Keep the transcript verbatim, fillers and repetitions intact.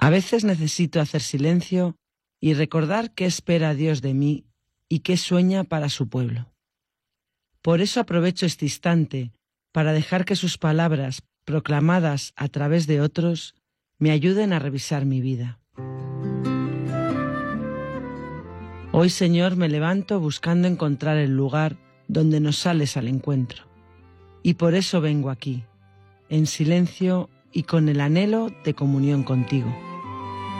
A veces necesito hacer silencio y recordar qué espera Dios de mí y qué sueña para su pueblo. Por eso aprovecho este instante para dejar que sus palabras, proclamadas a través de otros, me ayuden a revisar mi vida. Hoy, Señor, me levanto buscando encontrar el lugar donde nos sales al encuentro. Y por eso vengo aquí, en silencio y con el anhelo de comunión contigo.